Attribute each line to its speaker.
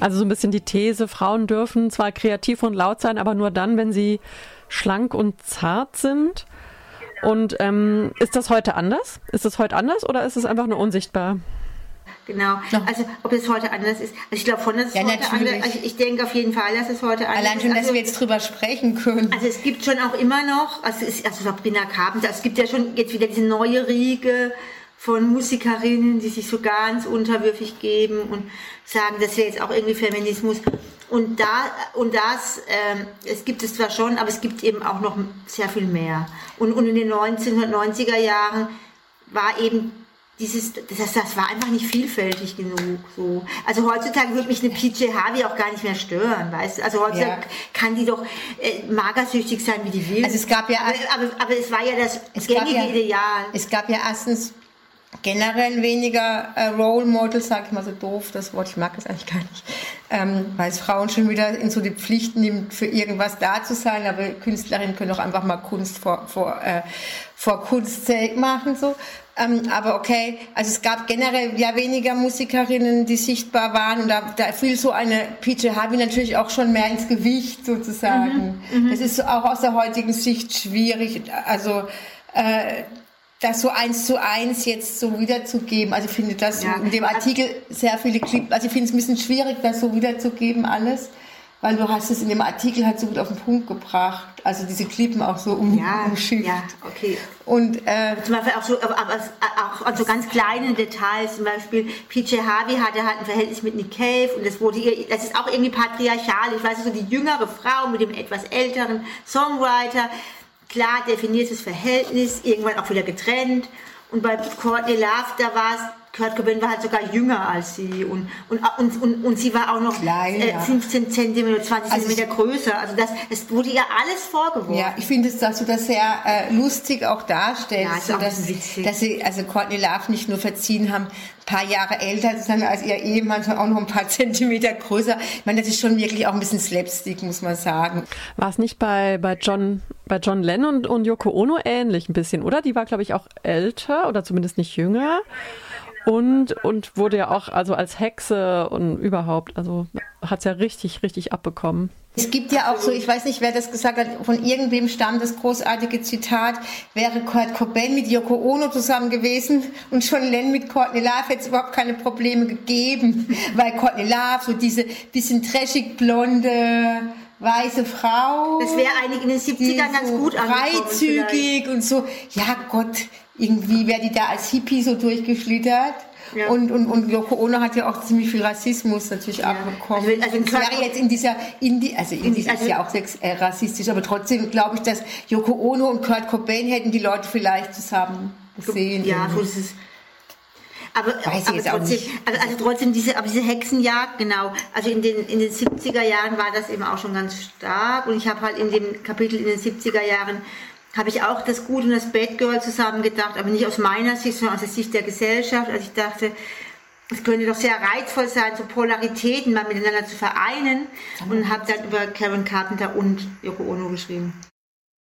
Speaker 1: Also so ein bisschen die These, Frauen dürfen zwar kreativ und laut sein, aber nur dann, wenn sie schlank und zart sind. Und ist das heute anders? Ist es heute anders oder ist es einfach nur unsichtbar?
Speaker 2: Genau, also ob es heute anders ist. Also ich glaube schon, dass es heute
Speaker 3: natürlich.
Speaker 2: anders ist. Also ich denke auf jeden Fall, dass es heute anders ist.
Speaker 3: Allein schon, dass wir jetzt drüber sprechen können.
Speaker 2: Also es gibt schon auch immer noch, also Sabrina Carpenter, es gibt ja schon jetzt wieder diese neue Riege von Musikerinnen, die sich so ganz unterwürfig geben und sagen, das wäre jetzt auch irgendwie Feminismus. Und es gibt es zwar schon, aber es gibt eben auch noch sehr viel mehr. Und in den 1990er Jahren war eben das war einfach nicht vielfältig genug. So. Also heutzutage würde mich eine PJ Harvey auch gar nicht mehr stören, weißt du? Also heutzutage kann die doch magersüchtig sein, wie die will.
Speaker 3: Also es gab ja,
Speaker 2: aber es war ja das gängige Ideal.
Speaker 3: Es gab ja erstens generell weniger Role Models, sag ich mal so doof, das Wort, ich mag das eigentlich gar nicht, weil es Frauen schon wieder in so die Pflicht nimmt, für irgendwas da zu sein, aber Künstlerinnen können auch einfach mal Kunst vor Kunst machen, so. Aber okay, also es gab generell ja weniger Musikerinnen, die sichtbar waren und da fiel so eine PJ Harvey natürlich auch schon mehr ins Gewicht sozusagen. Das ist auch aus der heutigen Sicht schwierig, also das so 1:1 jetzt so wiederzugeben. Also ich finde das in dem Artikel sehr viele Clips, also ich finde es ein bisschen schwierig, das so wiederzugeben alles, weil du hast es in dem Artikel halt so gut auf den Punkt gebracht. Also diese Klippen auch so umschifft.
Speaker 2: Ja, okay.
Speaker 3: Und
Speaker 2: zum Beispiel auch an so ganz kleinen Details, zum Beispiel PJ Harvey hatte halt ein Verhältnis mit Nick Cave und das ist auch irgendwie patriarchal. Ich weiß, so die jüngere Frau mit dem etwas älteren Songwriter, klar definiertes Verhältnis, irgendwann auch wieder getrennt. Und bei Courtney Love, da war es, Kurt Cobain war halt sogar jünger als sie und sie war auch noch klein, 15 cm oder 20 cm größer. Also es wurde ihr alles vorgeworfen.
Speaker 3: Ja, ich finde, dass du das sehr lustig auch darstellst.
Speaker 2: Ja,
Speaker 3: dass sie, also Courtney Love nicht nur verziehen haben, ein paar Jahre älter zu sein als ihr Ehemann, sondern auch noch ein paar Zentimeter größer. Ich meine, das ist schon wirklich auch ein bisschen Slapstick, muss man sagen.
Speaker 1: War es nicht bei John Lennon und Yoko Ono ähnlich ein bisschen, oder? Die war, glaube ich, auch älter oder zumindest nicht jünger. Und wurde ja auch also als Hexe und überhaupt, also hat es ja richtig, richtig abbekommen.
Speaker 3: Es gibt ja auch so, ich weiß nicht, wer das gesagt hat, von irgendwem stammt das großartige Zitat, wäre Kurt Cobain mit Yoko Ono zusammen gewesen und John Lennon mit Courtney Love, hätte es überhaupt keine Probleme gegeben, weil Courtney Love, so diese bisschen trashig blonde, weiße Frau.
Speaker 2: Das wäre eigentlich in den 70ern ganz gut angekommen.
Speaker 3: Freizügig und so, ja Gott, irgendwie wäre die da als Hippie so durchgeschlittert. Ja. Und Yoko Ono hat ja auch ziemlich viel Rassismus natürlich abbekommen. Also das wäre jetzt in dieser ist ja auch rassistisch, aber trotzdem glaube ich, dass Yoko Ono und Kurt Cobain hätten die Leute vielleicht zusammen gesehen.
Speaker 2: Ja, so ist es. Aber trotzdem diese Hexenjagd, genau. Also in den 70er Jahren war das eben auch schon ganz stark und ich habe halt in dem Kapitel in den 70er Jahren habe ich auch das Good und das Bad Girl zusammen gedacht, aber nicht aus meiner Sicht, sondern aus der Sicht der Gesellschaft. Also ich dachte, es könnte doch sehr reizvoll sein, so Polaritäten mal miteinander zu vereinen und habe dann über Karen Carpenter und Yoko Ono geschrieben.